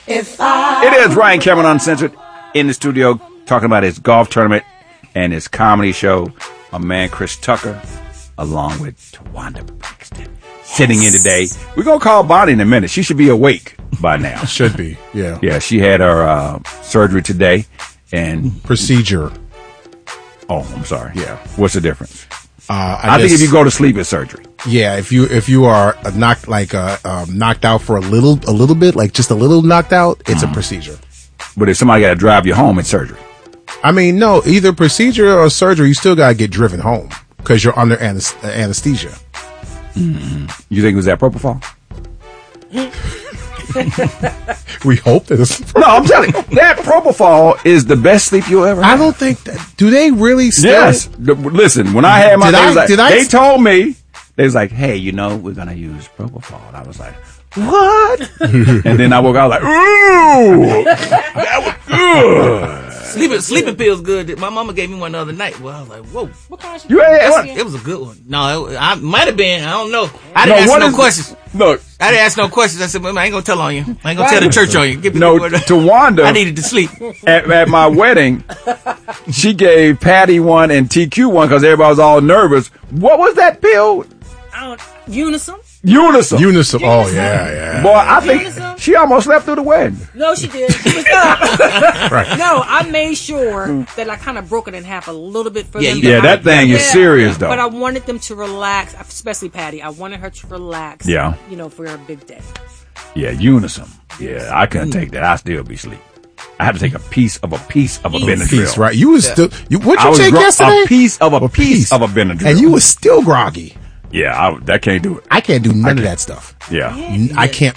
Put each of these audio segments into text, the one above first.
It is Ryan Cameron Uncensored in the studio talking about his golf tournament and his comedy show. My man Chris Tucker, along with Tawanda Braxton, sitting in today. We're going to call Bonnie in a minute. She should be awake by now. Should be, yeah. Yeah, she had her surgery today. And procedure. Oh, I'm sorry. Yeah. What's the difference? I think if you go to sleep, it's surgery. Yeah, if you are knocked out for a little bit, like just a little knocked out, it's a procedure. But if somebody got to drive you home, it's surgery. I mean, no, either procedure or surgery, you still got to get driven home because you're under anesthesia. Mm-hmm. You think it was that propofol? We hope that it's... No, I'm telling you, that propofol is the best sleep you'll ever have. I don't think that... Do they really still... Yes. Listen, when I had my... They told me, they was like, hey, we're going to use propofol. And I was like, what? And then I woke out like, ooh, that was good. Sleeping pills good. My mama gave me one the other night. Well, I was like, whoa. What kind of shit? It was a good one. No, I might have been. I don't know. I didn't ask no questions. Look. I didn't ask no questions. I said, I ain't going to tell on you. I ain't going to tell the church on you. Give me Tawanda. I needed to sleep. At my wedding, she gave Patty one and TQ one because everybody was all nervous. What was that pill? Unisum. Oh, yeah. Boy, I think she almost slept through the wedding. No, she did. She was up. Right. No, I made sure that I kind of broke it in half a little bit for them. Yeah, that thing is serious, though. But I wanted them to relax, especially Patty. I wanted her to relax, for her big day. Yeah, Unisum. Yeah, I couldn't take that. I'd still be asleep. I had to take a piece of Benadryl. Piece, right? You was still... What'd you take yesterday? A piece of a Benadryl. And you was still groggy. Yeah, that can't do it. I can't do none of that stuff. Yeah. I can't.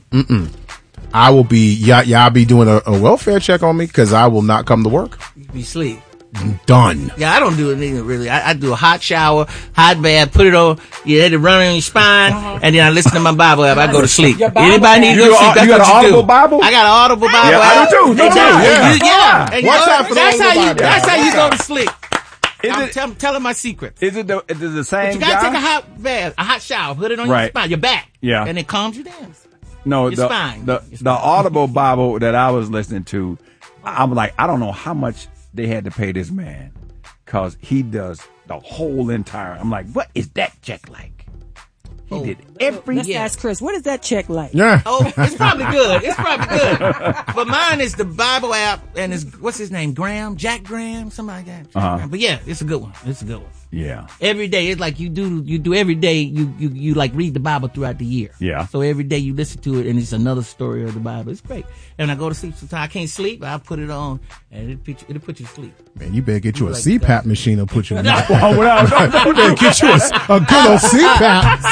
I will be. Y'all be doing a welfare check on me because I will not come to work. You be asleep. Done. Yeah, I don't do anything really. I do a hot shower, hot bath, put it on. You let it run on your spine, and then I listen to my Bible app. I go to sleep. Anybody need to go to sleep? You got an Audible Bible? I got an Audible Bible. Yeah, I do too. Yeah. Watch out for the Audible Bible. That's how you go to sleep. I'm telling my secret. Is it the same? But you gotta take a hot bath, a hot shower, put it on your spine, your back, and it calms you down. No, your spine. The Audible Bible that I was listening to, I'm like, I don't know how much they had to pay this man because he does the whole entire. I'm like, what is that check like? He did every. Let's ask Chris. What is that check like? Yeah. Oh, it's probably good. But mine is the Bible app, and what's his name? Jack Graham, somebody like that. But yeah, it's a good one. Yeah. Every day, it's like you do every day. You like read the Bible throughout the year. Yeah. So every day you listen to it, and it's another story of the Bible. It's great. And when I go to sleep, sometimes I can't sleep. I put it on, and it'll put you to sleep. Man, you better get you a CPAP machine and put you in. You better get you a good old CPAP.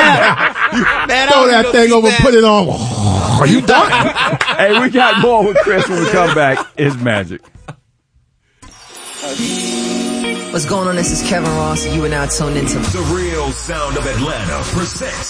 Man, throw that thing over, put it on. Are you done? Hey, we got more with Chris when we come back. It's magic. What's going on? This is Kevin Ross. You are now tuned into The Real Sound of Atlanta presents